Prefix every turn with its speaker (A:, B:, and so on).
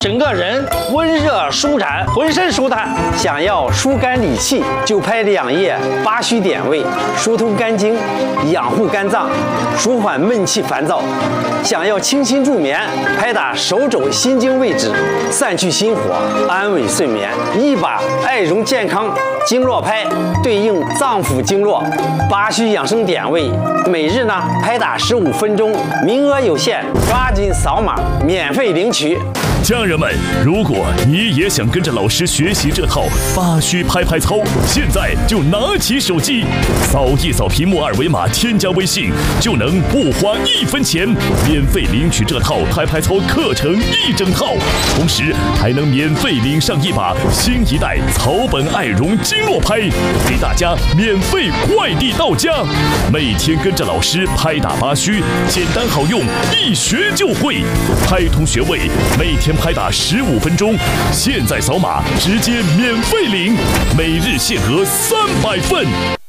A: 整个人温热舒展，浑身舒坦。想要疏肝理气，就拍2叶八虚点位，疏通肝经，养护肝脏，舒缓闷气烦躁。想要清心助眠，拍打手肘心经位置，散去心火，安稳睡眠。一把爱容健康经络拍，对应脏腑经络八虚养生点位。每日呢拍打15分钟，名额有限，抓紧扫码免费领取。
B: 家人们，如果你也想跟着老师学习这套八虚拍拍操，现在就拿起手机，扫一扫屏幕2维码，添加微信，就能不花1分钱，免费领取这套拍拍操课程1整套，同时还能免费领上一把新一代草本爱容经络拍，给大家免费快递到家。每天跟着老师拍打八虚，简单好用，一学就会，拍通穴位，每天拍打15分钟，现在扫码直接免费领，每日限额300份。